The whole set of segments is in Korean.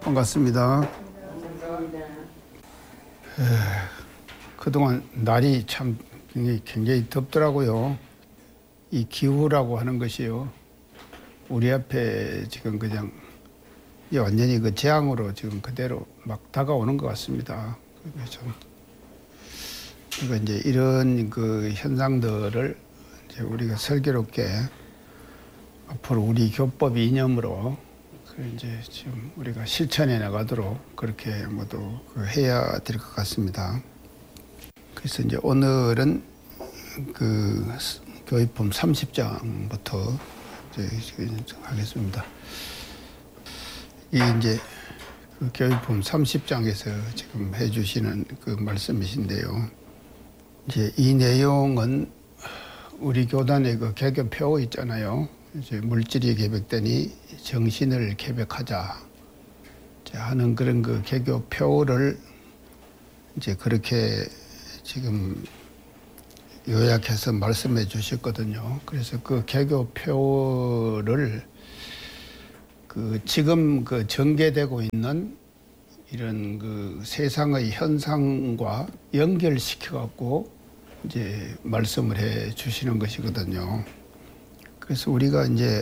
반갑습니다. 그동안 날이 참 굉장히 덥더라고요. 이 기후라고 하는 것이요. 우리 앞에 지금 그냥 완전히 그 재앙으로 지금 그대로 막 다가오는 것 같습니다. 그러니까 이제 이런 그 현상들을 이제 우리가 슬기롭게 앞으로 우리 교법 이념으로 이제 지금 우리가 실천해 나가도록 그렇게 모두 해야 될 것 같습니다. 그래서 이제 오늘은 그 교의품 30장부터 이제 하겠습니다. 이 이제 그 교의품 30장에서 지금 해주시는 그 말씀이신데요. 이제 이 내용은 우리 교단의 그 개교표 있잖아요. 이제 물질이 계백되니 정신을 계백하자 하는 그런 그 개교표를 이제 그렇게 지금 요약해서 말씀해 주셨거든요. 그래서 그 개교표를 그 지금 그 전개되고 있는 이런 그 세상의 현상과 연결시켜 갖고 이제 말씀을 해 주시는 것이거든요. 그래서 우리가 이제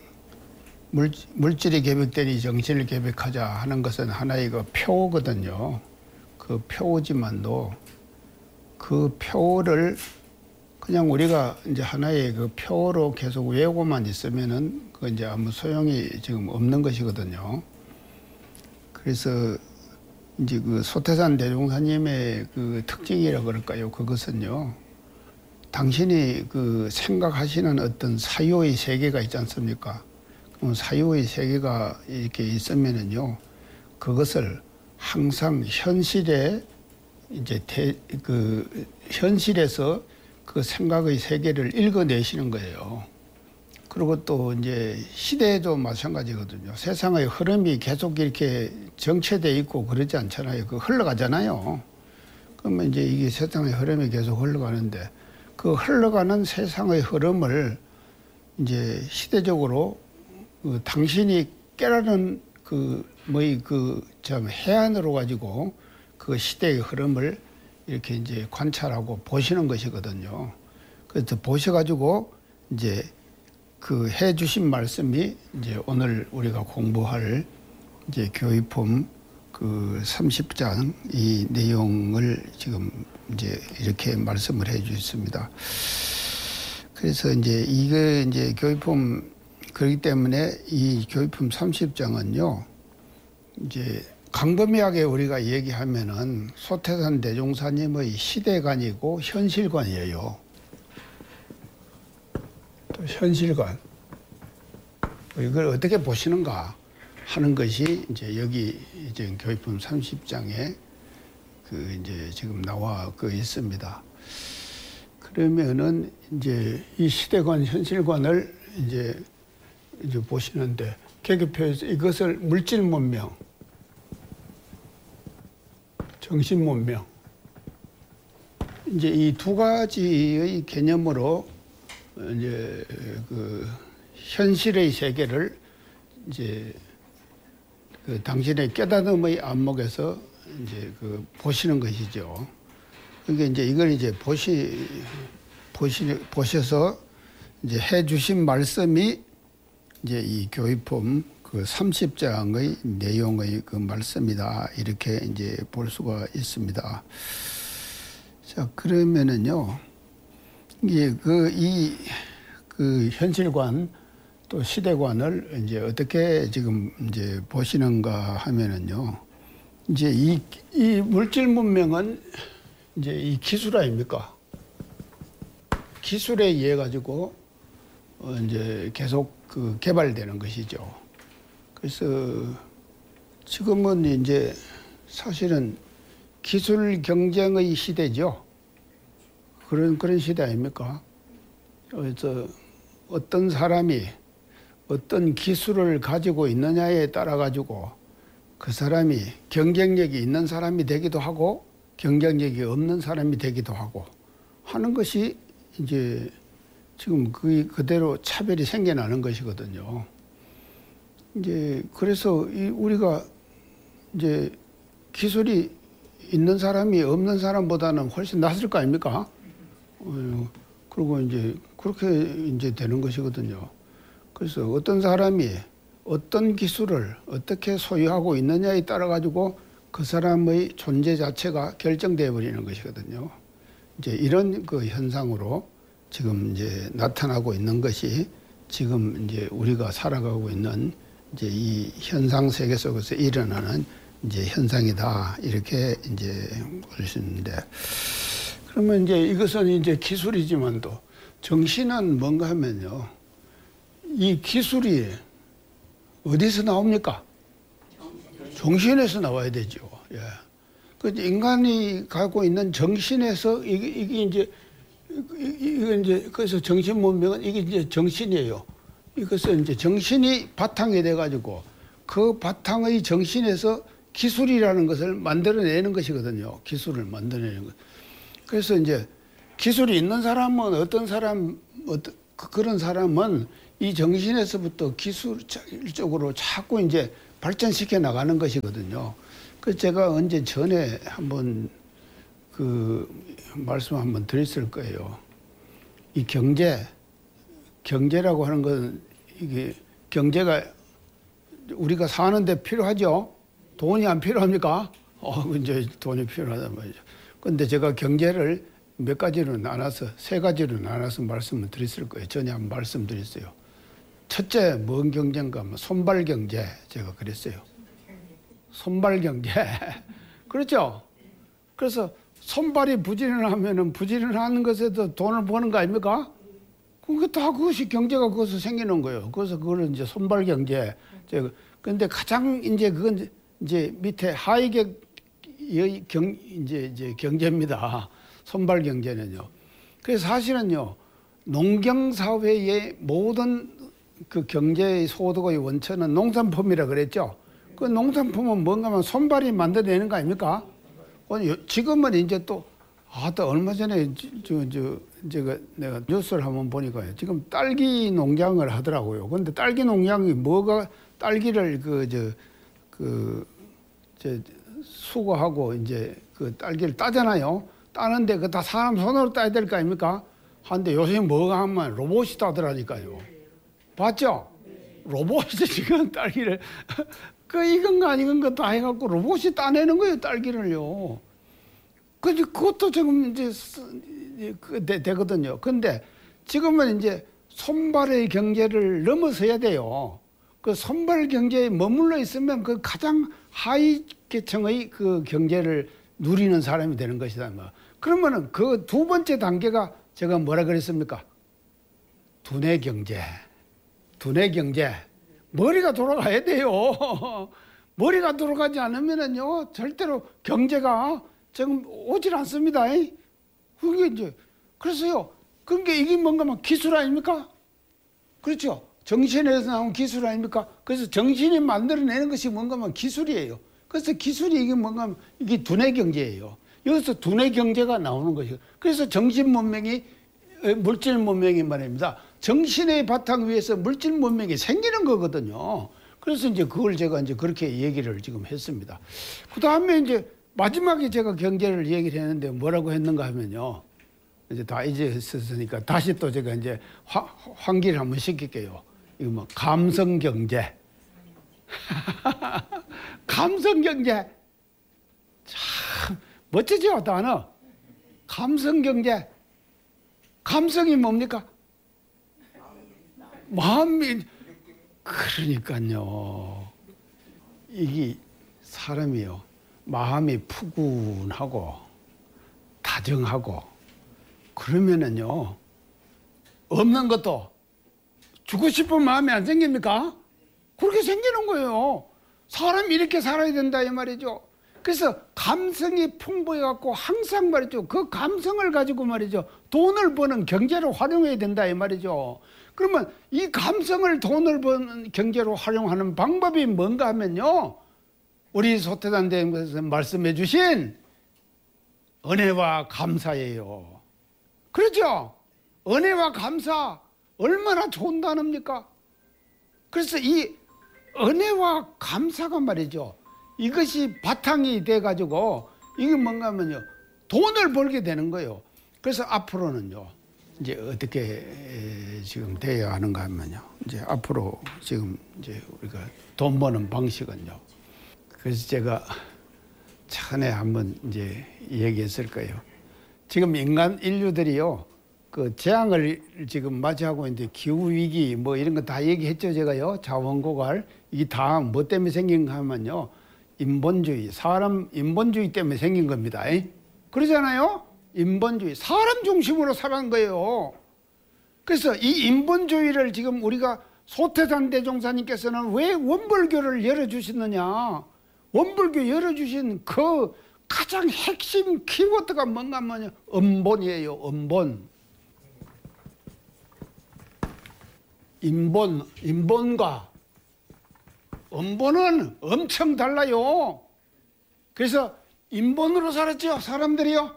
물질이 계백되니 정신을 계백하자 하는 것은 하나의 그 표거든요. 그 표지만도 그 표를 그냥 우리가 이제 하나의 그 표로 계속 외우고만 있으면은 그 이제 아무 소용이 지금 없는 것이거든요. 그래서 이제 그 소태산 대종사님의 그 특징이라 그럴까요? 그것은요. 당신이 그 생각하시는 어떤 사유의 세계가 있지 않습니까? 사유의 세계가 이렇게 있으면은요, 그것을 항상 현실에 이제 그 현실에서 그 생각의 세계를 읽어내시는 거예요. 그리고 또 이제 시대에도 마찬가지거든요. 세상의 흐름이 계속 이렇게 정체돼 있고 그러지 않잖아요. 그 흘러가잖아요. 그러면 이제 이게 세상의 흐름이 계속 흘러가는데 그 흘러가는 세상의 흐름을 이제 시대적으로 그 당신이 깨달은 참 해안으로 가지고 그 시대의 흐름을 이렇게 이제 관찰하고 보시는 것이거든요. 그래서 보셔가지고 이제 그 해주신 말씀이 이제 오늘 우리가 공부할 이제 교의품 그 30장 이 내용을 지금 이제 이렇게 말씀을 해 주셨습니다. 그래서 이제 이게 이제 교의품 그렇기 때문에 이 교의품 30장은요, 이제 광범위하게 우리가 얘기하면은 소태산 대종사님의 시대관이고 현실관이에요. 또 현실관. 이걸 어떻게 보시는가 하는 것이 이제 여기 이제 교의품 30장에 그 이제 지금 나와 있습니다. 그러면은 이제 이 시대관, 현실관을 이제 보시는데 개교표에서 이것을 물질 문명, 정신 문명, 이제 이 두 가지의 개념으로 이제 그 현실의 세계를 이제 그 당신의 깨달음의 안목에서 이제 그 보시는 것이죠. 그러니까 이제 이걸 이제 보셔서 이제 해 주신 말씀이 이제 이 교의품 그 30장의 내용의 그 말씀이다. 이렇게 이제 볼 수가 있습니다. 자, 그러면은요, 이게 그 현실관 또 시대관을 이제 어떻게 지금 이제 보시는가 하면은요, 이제 이 물질 문명은 이제 이 기술 아닙니까? 기술에 의해 가지고 이제 계속 그 개발되는 것이죠. 그래서 지금은 이제 사실은 기술 경쟁의 시대죠. 그런 시대 아닙니까? 그래서 어떤 사람이 어떤 기술을 가지고 있느냐에 따라 가지고 그 사람이 경쟁력이 있는 사람이 되기도 하고 경쟁력이 없는 사람이 되기도 하고 하는 것이 이제 지금 그대로 차별이 생겨나는 것이거든요. 이제 그래서 우리가 이제 기술이 있는 사람이 없는 사람보다는 훨씬 낫을 거 아닙니까? 그리고 이제 그렇게 이제 되는 것이거든요. 그래서 어떤 사람이 어떤 기술을 어떻게 소유하고 있느냐에 따라 가지고 그 사람의 존재 자체가 결정되어 버리는 것이거든요. 이제 이런 그 현상으로 지금 이제 나타나고 있는 것이 지금 이제 우리가 살아가고 있는 이제 이 현상 세계 속에서 일어나는 이제 현상이다, 이렇게 이제 볼 수 있는데, 그러면 이제 이것은 이제 기술이지만도 정신은 뭔가 하면요, 이 기술이 어디서 나옵니까? 정신에서 나와야 되죠. 예. 그 인간이 갖고 있는 정신에서 이게 이제 그래서 정신 문명은 이게 이제 정신이에요. 이것은 이제 정신이 바탕이 돼 가지고 그 바탕의 정신에서 기술이라는 것을 만들어내는 것이거든요. 기술을 만들어내는 것. 그래서 이제 기술이 있는 사람은 그런 사람은 이 정신에서부터 기술적으로 자꾸 이제 발전시켜 나가는 것이거든요. 그래서 제가 언제 전에 한번 그 말씀 한번 드렸을 거예요. 이 경제라고 하는 건 이게 경제가 우리가 사는데 필요하죠. 돈이 안 필요합니까? 이제 돈이 필요하단 말이죠. 근데 제가 경제를 몇 가지로 나눠서, 세 가지로 나눠서 말씀을 드렸을 거예요. 전에 한번 말씀드렸어요. 첫째, 뭔 경제인가 하면 손발 경제, 제가 그랬어요. 손발 경제. 그렇죠? 그래서 손발이 부지런하면은 부지런한 것에도 돈을 버는 거 아닙니까? 그것이 경제가 거기서 생기는 거예요. 그래서 그걸 이제 손발 경제. 근데 가장 이제 그건 이제 밑에 하위계 이제 경제입니다. 손발 경제는요. 그래서 사실은요, 농경 사회의 모든 그 경제의 소득의 원천은 농산품이라 그랬죠. 그 농산품은 뭔가 하면 손발이 만들어내는 거 아닙니까? 지금은 이제 또 얼마 전에 내가 뉴스를 한번 보니까요. 지금 딸기 농장을 하더라고요. 근데 딸기 농장이 딸기를 수거하고 이제 그 딸기를 따잖아요. 따는데 그 다 사람 손으로 따야 될 거 아닙니까? 한데 요새 뭐가 하면 로봇이 따더라니까요. 봤죠? 로봇이 지금 딸기를 익은 거 안 익은 거 다 해갖고 로봇이 따내는 거예요, 딸기를요. 그것도 지금 이제 되거든요. 근데 지금은 이제 손발의 경제를 넘어서야 돼요. 그 손발 경제에 머물러 있으면 그 가장 하위 계층의 그 경제를 누리는 사람이 되는 것이다. 그러면은 그 두 번째 단계가 제가 뭐라 그랬습니까? 두뇌 경제. 두뇌 경제. 머리가 돌아가야 돼요. 머리가 돌아가지 않으면은요, 절대로 경제가 지금 오질 않습니다. 그게 이제, 그래서요, 그러니까 이게 뭔가 막 기술 아닙니까? 그렇죠. 정신에서 나온 기술 아닙니까? 그래서 정신이 만들어내는 것이 뭔가 하면 기술이에요. 그래서 기술이 이게 뭔가 하면 이게 두뇌 경제예요. 여기서 두뇌 경제가 나오는 것이에요. 그래서 정신 문명이, 물질 문명이 말입니다. 정신의 바탕 위에서 물질 문명이 생기는 거거든요. 그래서 이제 그걸 제가 이제 그렇게 얘기를 지금 했습니다. 그 다음에 이제 마지막에 제가 경제를 얘기를 했는데 뭐라고 했는가 하면요. 이제 다 잊었으니까 다시 또 제가 이제 환기를 한번 시킬게요. 이거 뭐 감성 경제. 감성 경제. 참 멋지죠, 단어. 감성 경제. 감성이 뭡니까? 마음이. 그러니까요. 이게 사람이요. 마음이 푸근하고 다정하고 그러면은요, 없는 것도 주고 싶은 마음이 안 생깁니까? 그렇게 생기는 거예요. 사람이 이렇게 살아야 된다 이 말이죠. 그래서 감성이 풍부해갖고 항상 말이죠. 그 감성을 가지고 말이죠. 돈을 버는 경제로 활용해야 된다 이 말이죠. 그러면 이 감성을 돈을 버는 경제로 활용하는 방법이 뭔가 하면요. 우리 소태단 대행께서 말씀해 주신 은혜와 감사예요. 그렇죠? 은혜와 감사 얼마나 좋은 단어입니까? 그래서 이 은혜와 감사가 말이죠. 이것이 바탕이 돼가지고 이게 뭔가 하면요. 돈을 벌게 되는 거예요. 그래서 앞으로는요. 이제 어떻게 지금 돼야 하는가 하면요. 이제 앞으로 지금 이제 우리가 돈 버는 방식은요. 그래서 제가 전에 한번 이제 얘기했을 거예요. 지금 인류들이요. 그 재앙을 지금 맞이하고 있는데 기후 위기 뭐 이런 거 다 얘기했죠, 제가요. 자원 고갈 이게 다 뭐 때문에 생긴 거 하면요. 인본주의, 사람 인본주의 때문에 생긴 겁니다. 그러잖아요. 인본주의, 사람 중심으로 살아간 거예요. 그래서 이 인본주의를 지금 우리가 소태산 대종사님께서는 왜 원불교를 열어주셨느냐. 원불교 열어주신 그 가장 핵심 키워드가 뭔가 하면 음본이에요. 음본. 인본과 음본은 엄청 달라요. 그래서 인본으로 살았죠. 사람들이요.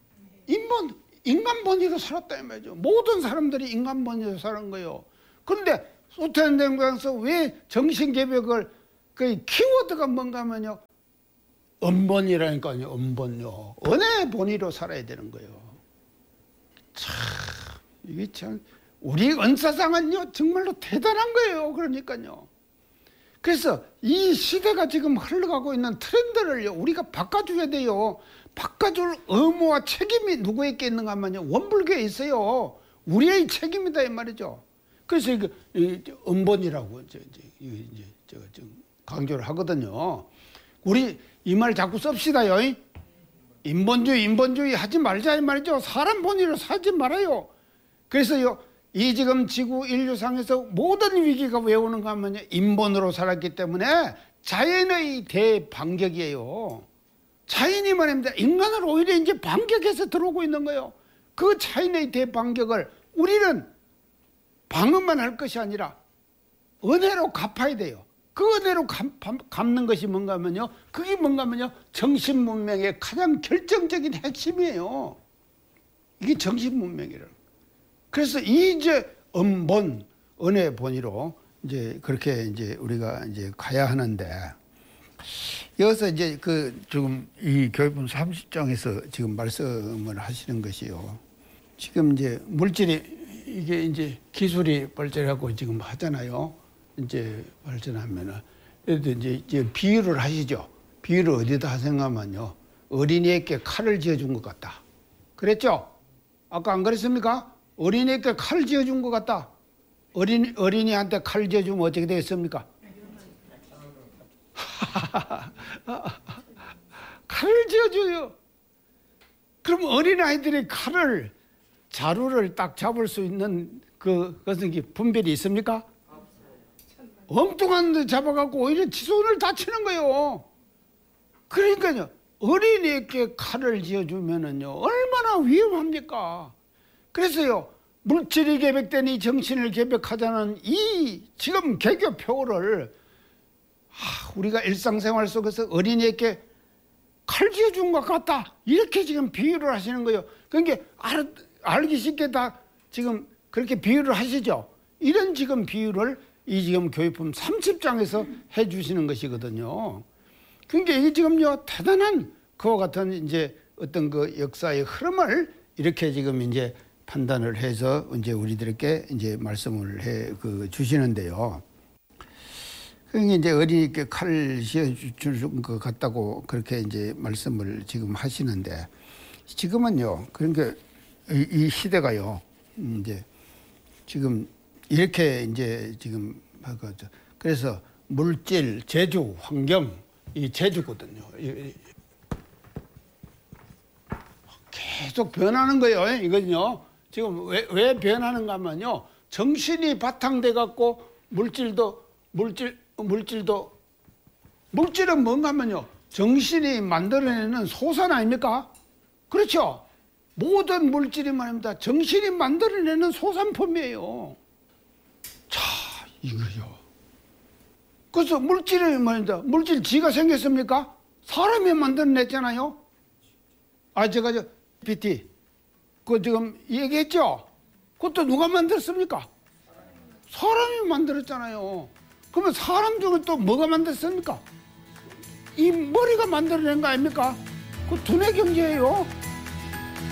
인간본위로 살았다 이 말이죠. 모든 사람들이 인간본위로 사는 거예요. 그런데 소태산 대종사에서 왜 정신개벽을 그 키워드가 뭔가 하면요. 음본이라니까요. 음본요. 은혜 본위로 살아야 되는 거예요. 참 이게 참 우리 은사상은요 정말로 대단한 거예요. 그러니까요. 그래서 이 시대가 지금 흘러가고 있는 트렌드를요 우리가 바꿔줘야 돼요. 바꿔줄 의무와 책임이 누구에게 있는가 하면요 원불교에 있어요. 우리의 책임이다 이 말이죠. 그래서 이거 음본이라고 이제 제가 좀 강조를 하거든요. 우리 이 말 자꾸 씁시다요. 인본주의 하지 말자 이 말이죠. 사람 본위로 살지 말아요. 그래서요 이 지금 지구 인류상에서 모든 위기가 왜 오는가 하면 인본으로 살았기 때문에 자연의 대반격이에요. 자연이 말입니다. 인간을 오히려 이제 반격해서 들어오고 있는 거예요. 그 자연의 대반격을 우리는 방어만 할 것이 아니라 은혜로 갚아야 돼요. 그 은혜로 갚는 것이 뭔가 하면요. 그게 뭔가 하면요. 정신문명의 가장 결정적인 핵심이에요. 이게 정신문명이라는 거예요. 그래서 이제 음본, 은혜 본위로 이제 그렇게 이제 우리가 이제 가야 하는데 여기서 이제 그 지금 이 교육본 30장에서 지금 말씀을 하시는 것이요. 지금 이제 물질이 이게 이제 기술이 발전하고 지금 하잖아요. 이제 발전하면은 이제 비유를 하시죠. 비유를 어디다 생각하면요. 어린이에게 칼을 쥐어준 것 같다. 그랬죠? 아까 안 그랬습니까? 어린이에게 칼을 쥐어준 것 같다. 어린이한테 칼을 쥐어주면 어떻게 되겠습니까? 칼을 쥐어줘요. 그럼 어린아이들이 칼을 자루를 딱 잡을 수 있는 그것은 분별이 있습니까? 엉뚱한 데 잡아갖고 오히려 지손을 다치는 거예요. 그러니까요. 어린이에게 칼을 쥐어주면은요 얼마나 위험합니까? 그래서요 물질이 개벽되니 정신을 개벽하자는 이 지금 개교 표를 우리가 일상생활 속에서 어린이에게 칼 쥐어준 것 같다 이렇게 지금 비유를 하시는 거예요. 그러니까 알기 쉽게 다 지금 그렇게 비유를 하시죠. 이런 지금 비유를 이 지금 교육품 30장에서 해 주시는 것이거든요. 그러니까 이게 지금요 대단한 그와 같은 이제 어떤 그 역사의 흐름을 이렇게 지금 이제 판단을 해서 이제 우리들에게 이제 말씀을 해 주시는데요. 그러니까 이제 어린이께 칼을 쥐어준 것 같다고 그렇게 이제 말씀을 지금 하시는데 지금은요. 그러니까 이 시대가요. 이제 지금 이렇게 이제 지금 하거든요. 그래서 물질, 재주, 환경 이 재주거든요. 계속 변하는 거예요. 이건요. 지금 왜 변하는가 하면요. 정신이 바탕돼 갖고 물질은 뭔가 하면요. 정신이 만들어내는 소산 아닙니까? 그렇죠? 모든 물질이 말입니다. 정신이 만들어내는 소산품이에요. 자, 이거요. 그래서 물질이 말입니다. 물질 지가 생겼습니까? 사람이 만들어냈잖아요. 제가 PT 그거 지금 얘기했죠? 그것도 누가 만들었습니까? 사람이 만들었잖아요. 그러면 사람 중에 또 뭐가 만들었습니까? 이 머리가 만들어낸 거 아닙니까? 그 두뇌 경제예요.